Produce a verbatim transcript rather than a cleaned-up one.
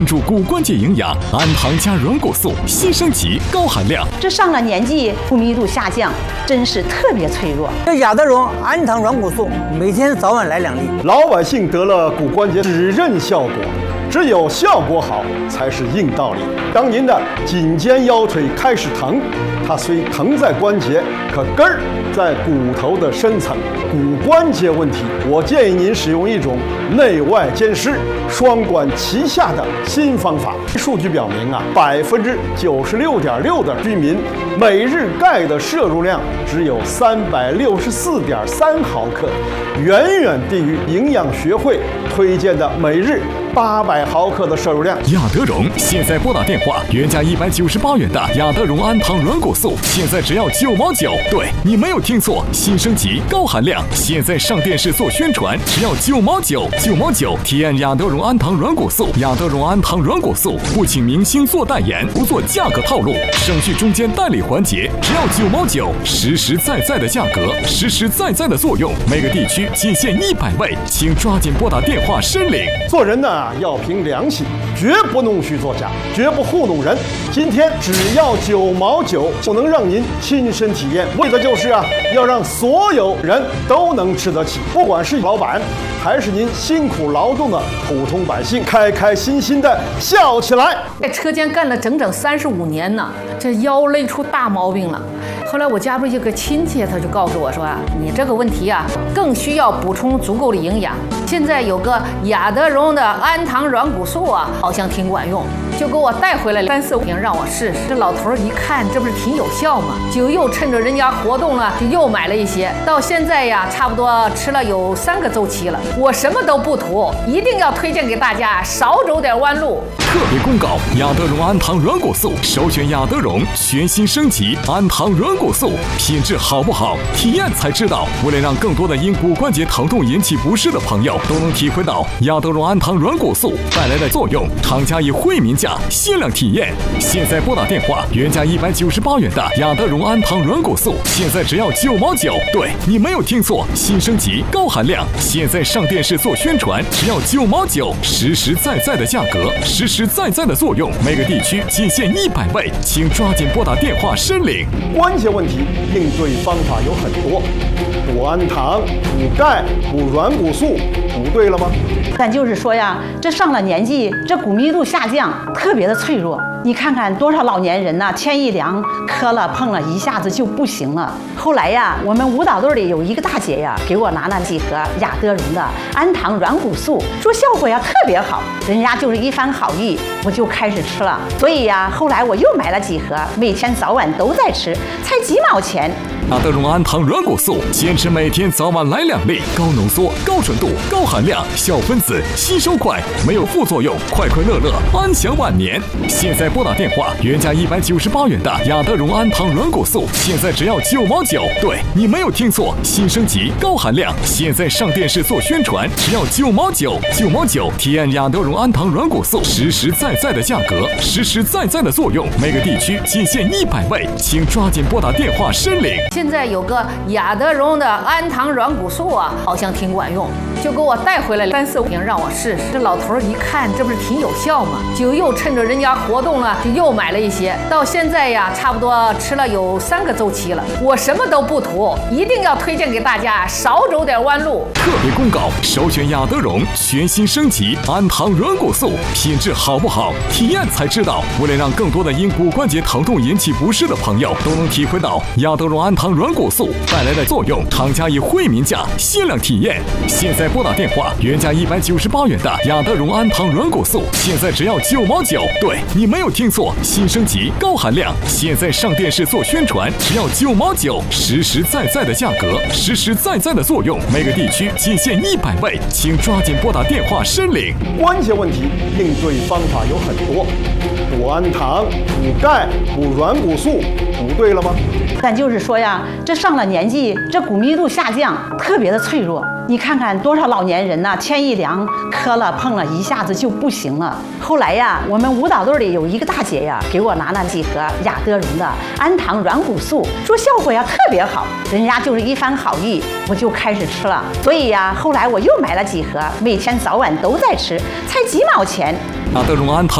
助骨关节营养，氨糖加软骨素，新升级高含量。 这上了年纪，骨密度下降，真是特别脆弱。 这亚德荣氨糖软骨素，每天早晚来两粒。 老百姓得了骨关节只认效果，只有效果好才是硬道理。当您的颈肩腰腿开始疼，它虽疼在关节，可根儿在骨头的深层。骨关节问题，我建议您使用一种内外兼施、双管齐下的新方法。数据表明啊，百分之九十六点六的居民每日钙的摄入量只有三百六十四点三毫克，远远低于营养学会推荐的每日八百毫克的摄入量。 亚德荣现在拨打电话，原价一百九十八元的亚德荣氨糖软骨素，现在只要九毛九。对，你没有听错，新升级高含量，现在上电视做宣传，只要九毛九，九毛九。体验亚德荣氨糖软骨素，亚德荣氨糖软骨素不请明星做代言，不做价格套路，省去中间代理环节，只要九毛九，实实在在的价格，实实在在的作用，每个地区仅限一百位，请抓紧拨打电话申领。 做人呢，要凭良心，绝不弄虚作假，绝不糊弄人。今天只要九毛九，就能让您亲身体验，为的就是啊，要让所有人都能吃得起，不管是老板，还是您辛苦劳动的普通百姓，开开心心的笑起来。 在车间干了整整三十五年呢，这腰累出大毛病了。后来我家中一个亲戚，他就告诉我说啊，你这个问题啊，更需要补充足够的营养。现在有个亚德荣的氨糖软骨素啊，好像挺管用，就给我带回来三四瓶让我试试。这老头一看，这不是挺有效吗？就又趁着人家活动了，就又买了一些。到现在呀，差不多吃了有三个周期了。我什么都不图，一定要推荐给大家，少走点弯路。 特别公告：亚德荣氨糖软骨素，首选亚德荣全新升级氨糖软骨素，品质好不好，体验才知道。为了让更多的因骨关节疼痛引起不适的朋友都能体会到亚德荣氨糖软骨素带来的作用，厂家以惠民价限量体验。现在拨打电话，原价一百九十八元的亚德荣氨糖软骨素，现在只要九毛九。对，你没有听错，新升级高含量，现在上电视做宣传，只要九毛九，实实在在的价格，实实在在的作用，每个地区仅限一百位，请抓紧拨打电话申领。 关节问题应对方法有很多，补氨糖、补钙、补软骨素，补对了吗？ 但就是说呀，这上了年纪，这骨密度下降，特别的脆弱。你看看多少老年人呐，天一凉，磕了碰了，一下子就不行了。后来呀，我们舞蹈队里有一个大姐呀，给我拿了几盒亚德荣的氨糖软骨素，说效果呀特别好。人家就是一番好意，我就开始吃了。所以呀，后来我又买了几盒，每天早晚都在吃，才几毛钱。 亚德荣氨糖软骨素，坚持每天早晚来两粒，高浓缩、高纯度、高含量，小分子，吸收快，没有副作用，快快乐乐，安享晚年。现在拨打电话，原价一百九十八元的亚德荣氨糖软骨素，现在只要九毛九。对，你没有听错，新升级高含量，现在上电视做宣传，只要九毛九，九毛九。体验亚德荣氨糖软骨素，实实在在的价格，实实在在的作用，每个地区仅限一百位，请抓紧拨打电话申领。 现在有个亚德荣的氨糖软骨素啊，好像挺管用，就给我带回来三四瓶让我试试。这老头一看，这不是挺有效吗？就又趁着人家活动了，就又买了一些。到现在呀，差不多吃了有三个周期了。我什么都不图，一定要推荐给大家，少走点弯路。 特别公告：首选亚德荣全新升级氨糖软骨素，品质好不好，体验才知道。为了让更多的因骨关节疼痛引起不适的朋友都能体会到亚德荣氨糖软骨素带来的作用，厂家以惠民价限量体验。现在拨打电话，原价一百九十八元的亚德荣氨糖软骨素，现在只要九毛九。对，你没有听错，新升级高含量，现在上电视做宣传，只要九毛九，实实在在的价格，实实在在的作用，每个地区仅限一百位，请抓紧拨打电话申领。 关节问题应对方法有很多，补氨糖、补钙、补软骨素，补对了吗？ 但就是说呀，这上了年纪，这骨密度下降，特别的脆弱。 你看看多少老年人呐、啊，天一凉磕了碰了，一下子就不行了。后来呀，我们舞蹈队里有一个大姐呀，给我拿了几盒雅德荣的氨糖软骨素，说效果呀特别好。人家就是一番好意，我就开始吃了。所以呀，后来我又买了几盒，每天早晚都在吃，才几毛钱。 雅德荣氨糖